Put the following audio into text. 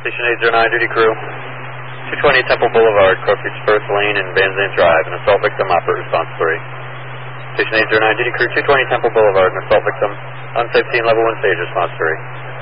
Station 809, duty crew. 220 Temple Boulevard, Crossroads First Lane and Van Zandt Drive. An assault victim, operator response 3. Station 809, duty crew. 220 Temple Boulevard, an assault victim. Unsafe scene, level 1 stage, response 3.